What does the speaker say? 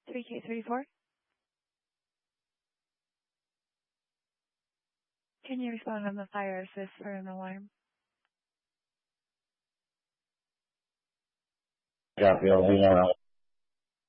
3K34. Can you respond on the fire assist for an alarm? Copy, I'll be now.